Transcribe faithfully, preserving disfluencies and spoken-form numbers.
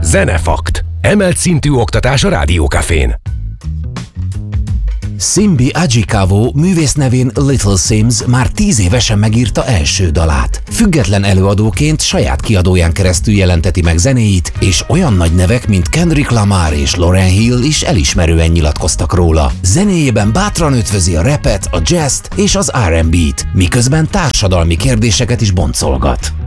Zenefakt. Emelt szintű oktatás a Rádiókafén. Simbi Adjikavo művész nevén Little Simz már tíz évesen megírta első dalát. Független előadóként saját kiadóján keresztül jelenteti meg zenéit, és olyan nagy nevek, mint Kendrick Lamar és Lauryn Hill is elismerően nyilatkoztak róla. Zenéjében bátran ötvözi a rapet, a jazzt és az er and bé-t, miközben társadalmi kérdéseket is boncolgat.